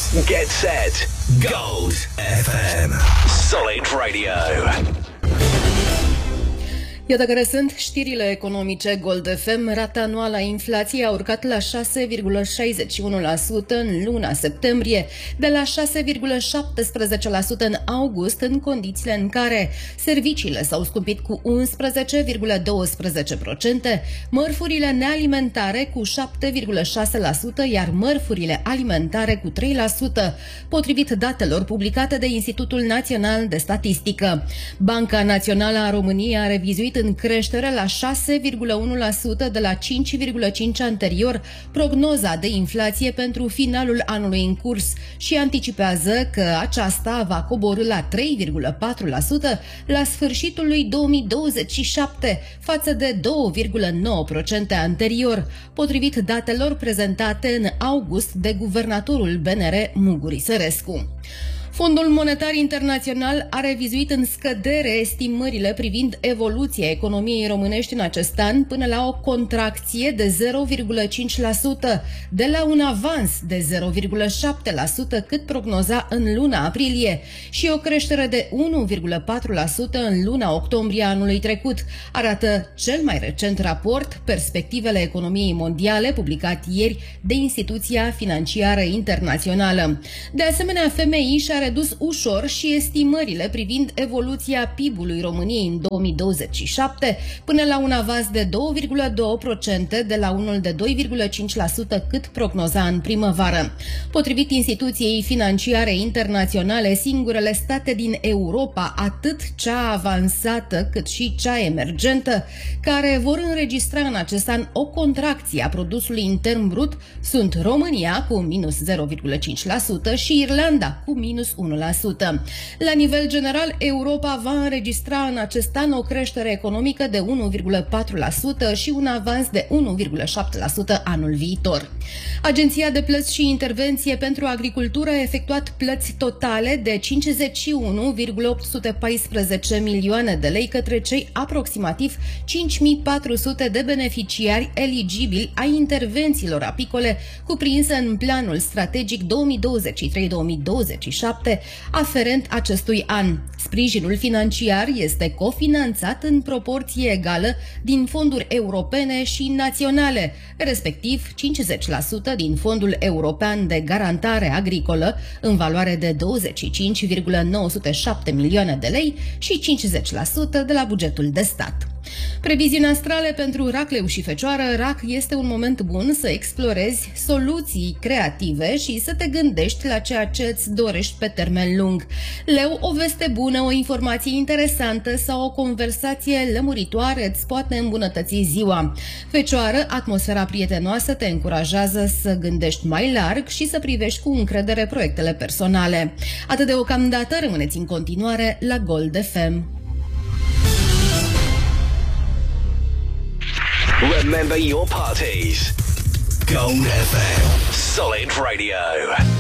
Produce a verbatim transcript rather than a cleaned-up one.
Get set. Gold F M. Solid Radio. Iată care sunt știrile economice Gold F M. Rata anuală a inflației a urcat la șase virgulă șaizeci și unu la sută în luna septembrie, de la șase virgulă șaptesprezece la sută în august, în condițiile în care serviciile s-au scumpit cu unsprezece virgulă doisprezece la sută, mărfurile nealimentare cu șapte virgulă șase la sută, iar mărfurile alimentare cu trei la sută, potrivit datelor publicate de Institutul Național de Statistică. Banca Națională a României a revizuit în creștere la șase virgulă unu la sută de la cinci virgulă cinci la sută anterior prognoza de inflație pentru finalul anului în curs și anticipează că aceasta va coborî la trei virgulă patru la sută la sfârșitul lui două mii douăzeci și șapte față de doi virgulă nouă la sută anterior, potrivit datelor prezentate în august de guvernatorul B N R Muguri Sărescu. Fondul Monetar Internațional a revizuit în scădere estimările privind evoluția economiei românești în acest an până la o contracție de zero virgulă cinci la sută, de la un avans de zero virgulă șapte la sută cât prognoza în luna aprilie și o creștere de unu virgulă patru la sută în luna octombrie anului trecut, arată cel mai recent raport Perspectivele economiei mondiale, publicat ieri de instituția financiară internațională. De asemenea, F M I și-a redus ușor și estimările privind evoluția P I B-ului României în două mii douăzeci și șapte până la un avans de doi virgulă doi la sută de la unul de doi virgulă cinci la sută cât prognoza în primăvară. Potrivit instituției financiare internaționale, singurele state din Europa, atât cea avansată cât și cea emergentă, care vor înregistra în acest an o contracție a produsului intern brut sunt România cu minus zero virgulă cinci la sută și Irlanda cu minus unu la sută. La nivel general, Europa va înregistra în acest an o creștere economică de unu virgulă patru la sută și un avans de unu virgulă șapte la sută anul viitor. Agenția de Plăți și Intervenție pentru Agricultură a efectuat plăți totale de cincizeci și unu virgulă opt sute paisprezece milioane de lei către cei aproximativ cinci mii patru sute de beneficiari eligibili ai intervențiilor apicole cuprinse în planul strategic două mii douăzeci și trei două mii douăzeci și șapte aferent acestui an. Sprijinul financiar este cofinanțat în proporție egală din fonduri europene și naționale, respectiv cincizeci la sută din Fondul European de Garantare Agricolă, în valoare de douăzeci și cinci virgulă nouă sute șapte milioane de lei și cincizeci la sută de la bugetul de stat. Previziuni astrale pentru Racleu și Fecioară. Rac, este un moment bun să explorezi soluții creative și să te gândești la ceea ce îți dorești pe termen lung. Leu, o veste bună, o informație interesantă sau o conversație lămuritoare îți poate îmbunătăți ziua. Fecioară, atmosfera prietenoasă te încurajează să gândești mai larg și să privești cu încredere proiectele personale. Atât deocamdată, rămâneți în continuare la Gold F M. Remember your parties. Gold F M. Solid Radio.